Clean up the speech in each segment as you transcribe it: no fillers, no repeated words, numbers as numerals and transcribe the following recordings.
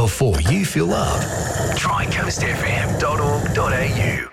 before you feel loved. Try coastfm.org.au.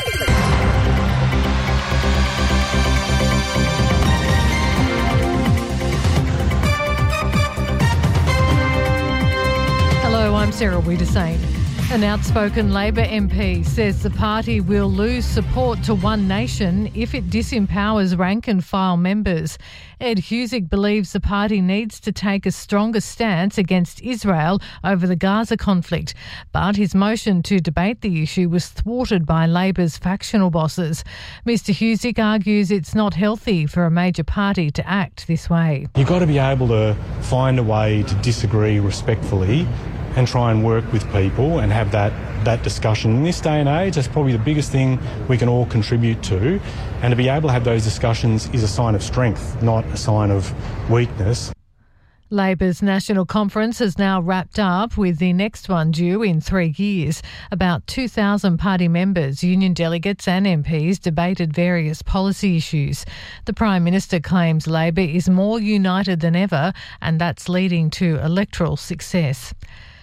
Hello, I'm Sarah Wiedersane. An outspoken Labor MP says the party will lose support to One Nation if it disempowers rank-and-file members. Ed Husic believes the party needs to take a stronger stance against Israel over the Gaza conflict, but his motion to debate the issue was thwarted by Labor's factional bosses. Mr Husic argues it's not healthy for a major party to act this way. You've got to be able to find a way to disagree respectfully and try and work with people and have that discussion. In this day and age, that's probably the biggest thing we can all contribute to. And to be able to have those discussions is a sign of strength, not a sign of weakness. Labor's national conference has now wrapped up, with the next one due in 3 years. About 2,000 party members, union delegates and MPs debated various policy issues. The Prime Minister claims Labor is more united than ever, and that's leading to electoral success.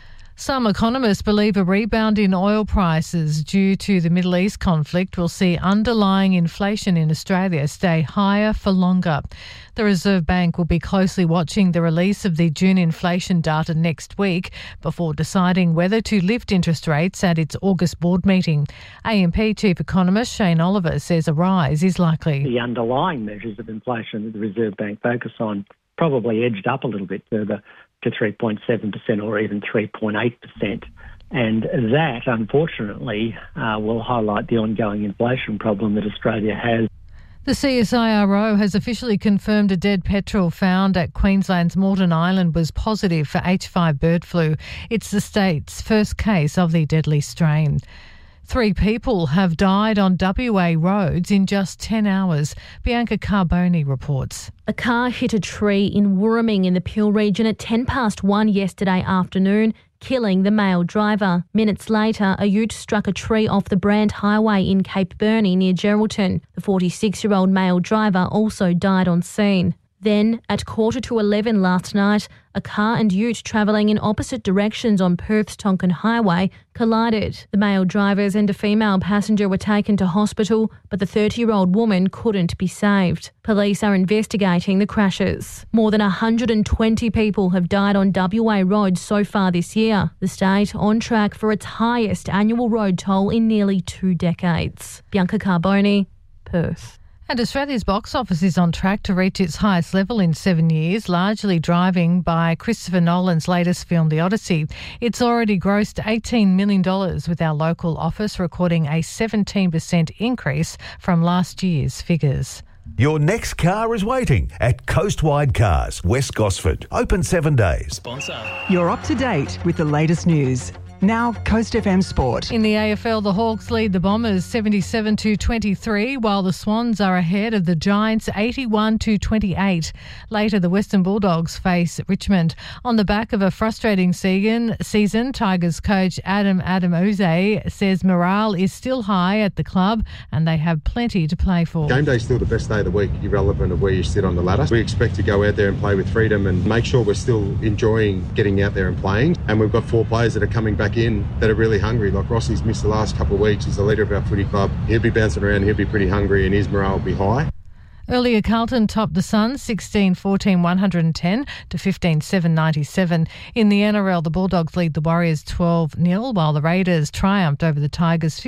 Some economists believe a rebound in oil prices due to the Middle East conflict will see underlying inflation in Australia stay higher for longer. The Reserve Bank will be closely watching the release of the June inflation data next week before deciding whether to lift interest rates at its August board meeting. AMP Chief Economist Shane Oliver says a rise is likely. The underlying measures of inflation that the Reserve Bank focus on probably edged up a little bit further to 3.7% or even 3.8%. And that, unfortunately, will highlight the ongoing inflation problem that Australia has. The CSIRO has officially confirmed a dead petrel found at Queensland's Moreton Island was positive for H5 bird flu. It's the state's first case of the deadly strain. 3 people have died on WA roads in just 10 hours. Bianca Carboni reports. A car hit a tree in Wooraming in the Peel region at 1:10 yesterday afternoon, killing the male driver. Minutes later, a ute struck a tree off the Brand Highway in Cape Burney near Geraldton. The 46-year-old male driver also died on scene. Then, at 11:15 last night, a car and ute travelling in opposite directions on Perth's Tonkin Highway collided. The male drivers and a female passenger were taken to hospital, but the 30-year-old woman couldn't be saved. Police are investigating the crashes. More than 120 people have died on WA roads so far this year. The state on track for its highest annual road toll in nearly 2 decades. Bianca Carboni, Perth. And Australia's box office is on track to reach its highest level in 7 years, largely driving by Christopher Nolan's latest film, The Odyssey. It's already grossed $18 million, with our local office recording a 17% increase from last year's figures. Your next car is waiting at Coastwide Cars, West Gosford. Open 7 days. Sponsor. You're up to date with the latest news. Now, Coast FM Sport. In the AFL, the Hawks lead the Bombers 77-23, while the Swans are ahead of the Giants 81-28. Later, the Western Bulldogs face Richmond. On the back of a frustrating season, Tigers coach Adam Uze says morale is still high at the club and they have plenty to play for. Game day is still the best day of the week, irrelevant of where you sit on the ladder. We expect to go out there and play with freedom and make sure we're still enjoying getting out there and playing. And we've got 4 players that are coming back in that are really hungry. Like Rossi's missed the last couple of weeks. He's the leader of our footy club. He'll be bouncing around, he'll be pretty hungry and his morale will be high. Earlier, Carlton topped the Suns 16-14 110 to 15-7 97. In the NRL, the Bulldogs lead the Warriors 12-0, while the Raiders triumphed over the Tigers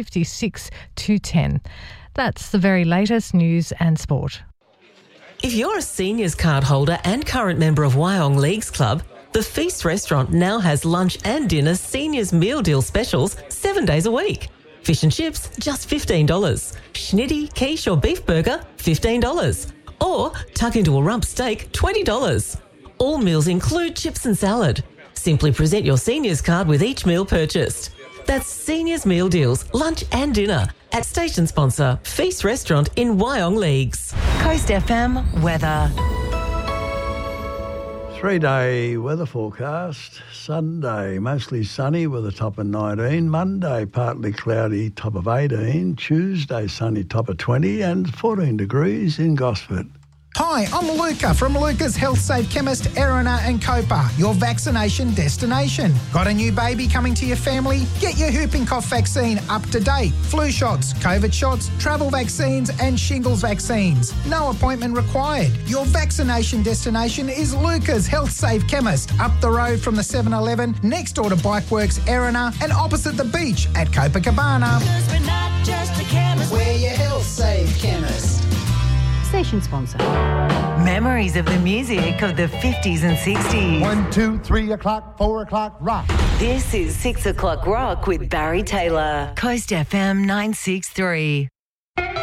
56-10. That's the very latest news and sport. If you're a seniors card holder and current member of Wyong Leagues Club, the Feast Restaurant now has lunch and dinner seniors meal deal specials 7 days a week. Fish and chips, just $15. Schnitty, quiche or beef burger, $15. Or tuck into a rump steak, $20. All meals include chips and salad. Simply present your seniors card with each meal purchased. That's seniors meal deals, lunch and dinner at station sponsor Feast Restaurant in Wyong Leagues. Coast FM weather. 3-day weather forecast. Sunday, mostly sunny with a top of 19. Monday, partly cloudy, top of 18. Tuesday, sunny, top of 20 and 14 degrees in Gosford. Hi, I'm Luca from Luca's Health Safe Chemist, Erina and Copa, your vaccination destination. Got a new baby coming to your family? Get your whooping cough vaccine up to date. Flu shots, COVID shots, travel vaccines and shingles vaccines. No appointment required. Your vaccination destination is Luca's Health Safe Chemist, up the road from the 7-Eleven, next door to Bikeworks, Erina and opposite the beach at Copacabana. We're not just a chemist. We're your Health Safe Chemist. Station sponsor. Memories of the music of the 50s and 60s. 1, 2, 3 o'clock, 4 o'clock, rock. This is 6 o'clock rock with Barry Taylor. Coast FM 963.